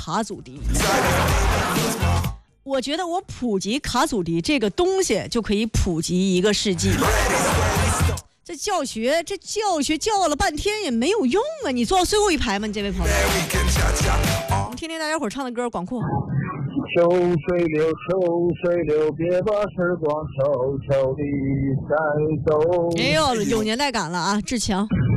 卡祖笛。我觉得我普及卡祖笛这个东西就可以普及1个世纪。这教学教了半天也没有用啊！你坐到最后一排吗？你这位朋友，我们听听大家伙唱的歌，广阔。 秋水流，秋水流，别把时光悄悄地带走。 哎呦，有年代感了啊，志强。